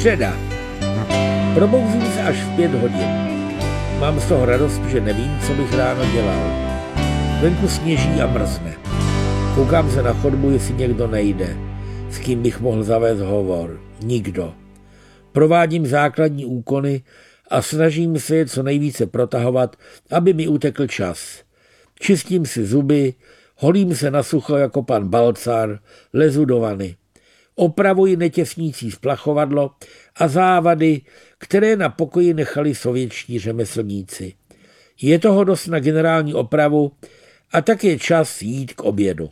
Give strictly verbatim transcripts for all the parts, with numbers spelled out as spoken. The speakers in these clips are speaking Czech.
Středa. Probouzím se až v pět hodin. Mám z toho radost, že nevím, co bych ráno dělal. Venku sněží a mrzne. Koukám se na chodbu, jestli někdo nejde. S kým bych mohl zavést hovor? Nikdo. Provádím základní úkony a snažím se je co nejvíce protahovat, aby mi utekl čas. Čistím si zuby, holím se na sucho jako pan Balcar, lezu do vany. Opravuji netěsnící splachovadlo a závady, které na pokoji nechali sovětští řemeslníci. Je toho dost na generální opravu a tak je čas jít k obědu.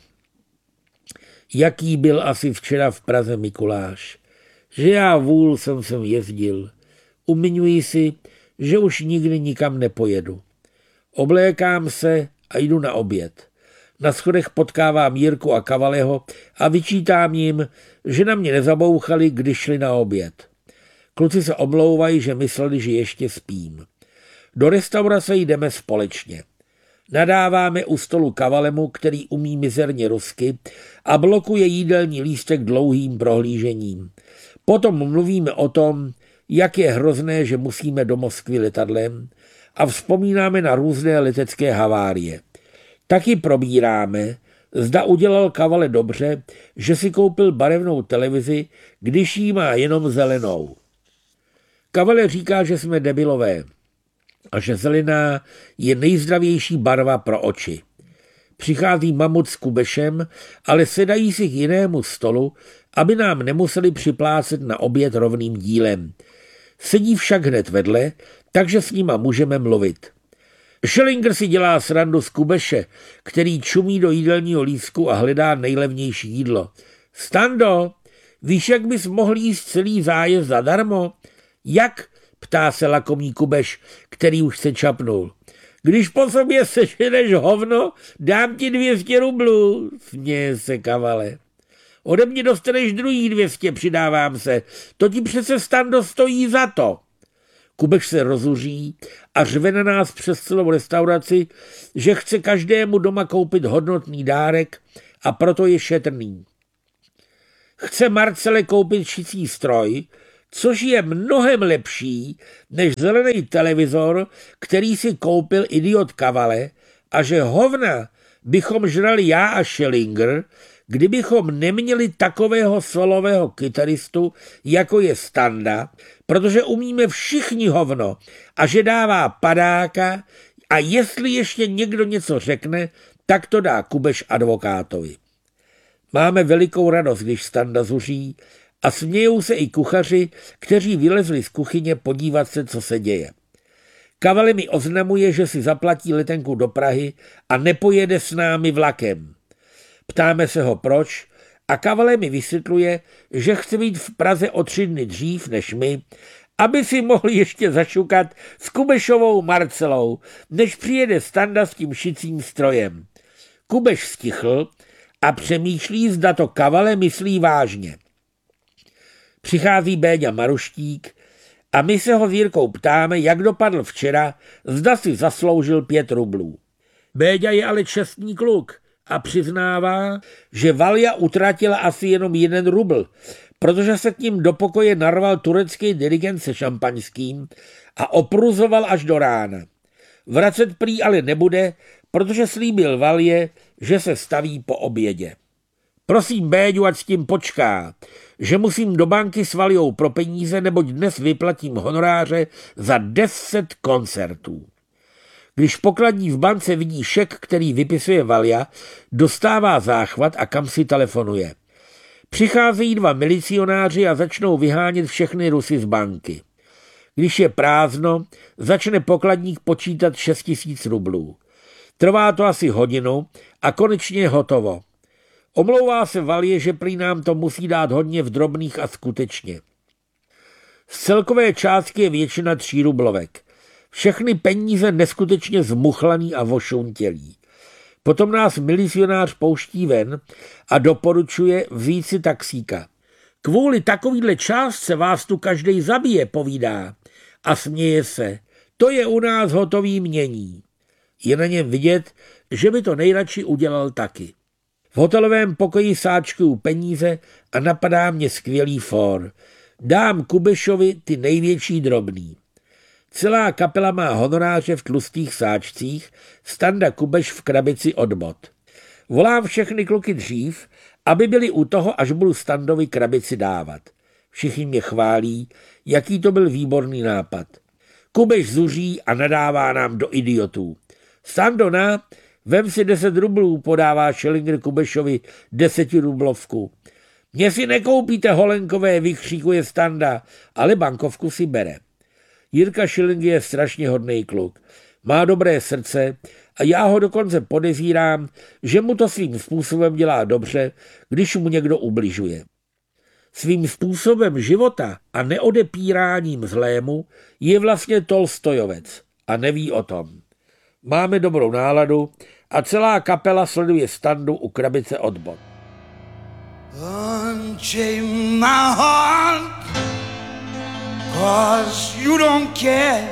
Jaký byl asi včera v Praze Mikuláš? Že já vůl jsem sem jezdil. Umiňuji si, že už nikdy nikam nepojedu. Oblékám se a jdu na oběd. Na schodech potkávám Jirku a Kavaleho a vyčítám jim, že na mě nezabouchali, když šli na oběd. Kluci se omlouvají, že mysleli, že ještě spím. Do restaurace jdeme společně. Nadáváme u stolu Kavalemu, který umí mizerně rusky a blokuje jídelní lístek dlouhým prohlížením. Potom mluvíme o tom, jak je hrozné, že musíme do Moskvy letadlem a vzpomínáme na různé letecké havárie. Taky probíráme, zda udělal Kavale dobře, že si koupil barevnou televizi, když jí má jenom zelenou. Kavale říká, že jsme debilové a že zelená je nejzdravější barva pro oči. Přichází mamut s Kubešem, ale sedají si k jinému stolu, aby nám nemuseli připlácet na oběd rovným dílem. Sedí však hned vedle, takže s nima můžeme mluvit. Schellinger si dělá srandu z Kubeše, který čumí do jídelního lístku a hledá nejlevnější jídlo. Stando, víš, jak bys mohl jíst celý zájezd zadarmo? Jak? Ptá se lakomý Kubeš, který už se čapnul. Když po sobě seženeš hovno, dám ti dvě stě rublů, směje se Kavale. Ode mě dostaneš druhý dvě stě, přidávám se. To ti přece, Stando, stojí za to. Kubeš se rozuří a řve na nás přes celou restauraci, že chce každému doma koupit hodnotný dárek a proto je šetrný. Chce Marcele koupit šicí stroj, což je mnohem lepší než zelený televizor, který si koupil idiot Kavale, a že hovna bychom žrali já a Schellinger, kdybychom neměli takového solového kytaristu, jako je Standa, protože umíme všichni hovno a že dává padáka a jestli ještě někdo něco řekne, tak to dá Kubeš advokátovi. Máme velikou radost, když Standa zuří a smějou se i kuchaři, kteří vylezli z kuchyně podívat se, co se děje. Kavale mi oznamuje, že si zaplatí letenku do Prahy a nepojede s námi vlakem. Ptáme se ho proč a Kavale mi vysvětluje, že chce být v Praze o tři dny dřív než my, aby si mohl ještě zašukat s Kubešovou Marcelou, než přijede Standa s tím šicím strojem. Kubeš stichl a přemýšlí, zda to Kavale myslí vážně. Přichází Béďa Maruštík a my se ho s Jirkou ptáme, jak dopadl včera, zda si zasloužil pět rublů. Béďa je ale čestný kluk a přiznává, že Valja utratila asi jenom jeden rubl, protože se k ním do pokoje narval turecký dirigent se šampaňským a opruzoval až do rána. Vracet prý ale nebude, protože slíbil Valje, že se staví po obědě. Prosím Béďu, ať s tím počká, že musím do banky s Valjou pro peníze, neboť dnes vyplatím honoráře za deset koncertů. Když pokladní v bance vidí šek, který vypisuje Valja, dostává záchvat a kam si telefonuje. Přicházejí dva milicionáři a začnou vyhánět všechny Rusy z banky. Když je prázdno, začne pokladník počítat šest tisíc rublů. Trvá to asi hodinu a konečně je hotovo. Omlouvá se Valje, že prý nám to musí dát hodně v drobných a skutečně. Z celkové částky je většina tří rublovek. Všechny peníze neskutečně zmuchlaný a vošuntělý. Potom nás milicionář pouští ven a doporučuje vzít si taxíka. Kvůli takovýhle částce vás tu každej zabije, povídá. A směje se. To je u nás hotový mění. Je na něm vidět, že by to nejradši udělal taky. V hotelovém pokoji sáčkuju peníze a napadá mě skvělý for. Dám Kubešovi ty největší drobný. Celá kapela má honoráře v tlustých sáčcích, Standa Kubeš v krabici od bot. Volám všechny kluky dřív, aby byli u toho, až budu Standovi krabici dávat. Všichni mě chválí, jaký to byl výborný nápad. Kubeš zuří a nadává nám do idiotů. Stando, na, vem si deset rublů, podává Schellinger Kubešovi desetirublovku. Mně si nekoupíte holenkové, vykříkuje Standa, ale bankovku si bere. Jirka Schellinger je strašně hodnej kluk. Má dobré srdce a já ho dokonce podezírám, že mu to svým způsobem dělá dobře, když mu někdo ubližuje. Svým způsobem života a neodepíráním zlému je vlastně Tolstojovec a neví o tom. Máme dobrou náladu a celá kapela sleduje Standu u krabice od bot. Unchain my heart, 'cause you don't care.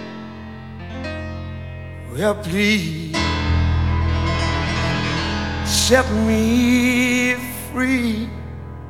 Well, please set me free.